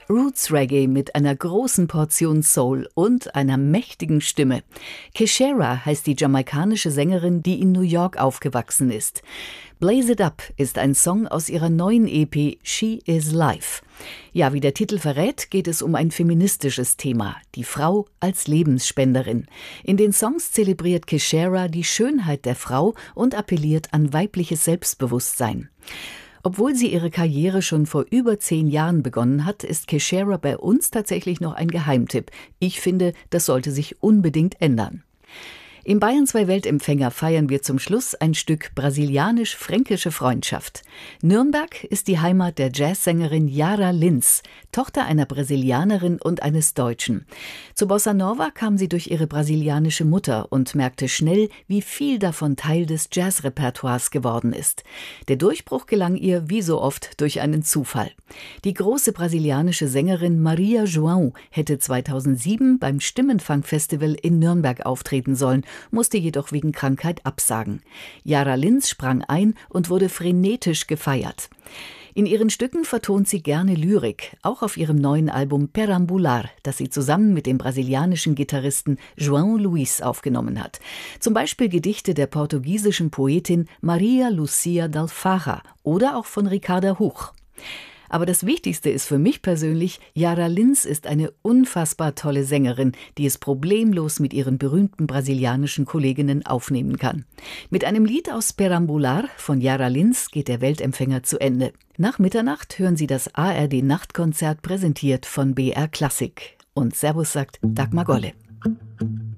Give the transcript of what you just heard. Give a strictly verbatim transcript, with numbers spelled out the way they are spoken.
Roots Reggae mit einer großen Portion Soul und einer mächtigen Stimme. Keshera heißt die jamaikanische Sängerin, die in New York aufgewachsen ist. Blaze It Up ist ein Song aus ihrer neuen E P She Is Life. Ja, wie der Titel verrät, geht es um ein feministisches Thema, die Frau als Lebensspenderin. In den Songs zelebriert Keshera die Schönheit der Frau und appelliert an weibliches Selbstbewusstsein. Obwohl sie ihre Karriere schon vor über zehn Jahren begonnen hat, ist Keshera bei uns tatsächlich noch ein Geheimtipp. Ich finde, das sollte sich unbedingt ändern. Im Bayern zwei Weltempfänger feiern wir zum Schluss ein Stück brasilianisch-fränkische Freundschaft. Nürnberg ist die Heimat der Jazzsängerin Yara Lins, Tochter einer Brasilianerin und eines Deutschen. Zu Bossa Nova kam sie durch ihre brasilianische Mutter und merkte schnell, wie viel davon Teil des Jazzrepertoires geworden ist. Der Durchbruch gelang ihr, wie so oft, durch einen Zufall. Die große brasilianische Sängerin Maria João hätte zweitausendsieben beim Stimmenfang-Festival in Nürnberg auftreten sollen, musste jedoch wegen Krankheit absagen. Yara Lins sprang ein und wurde frenetisch gefeiert. In ihren Stücken vertont sie gerne Lyrik, auch auf ihrem neuen Album Perambular, das sie zusammen mit dem brasilianischen Gitarristen João Luís aufgenommen hat. Zum Beispiel Gedichte der portugiesischen Poetin Maria Lucia d'Alfara oder auch von Ricarda Huch. Aber das Wichtigste ist für mich persönlich, Yara Lins ist eine unfassbar tolle Sängerin, die es problemlos mit ihren berühmten brasilianischen Kolleginnen aufnehmen kann. Mit einem Lied aus Perambular von Yara Lins geht der Weltempfänger zu Ende. Nach Mitternacht hören Sie das A R D-Nachtkonzert präsentiert von B R Klassik. Und Servus sagt Dagmar Golle.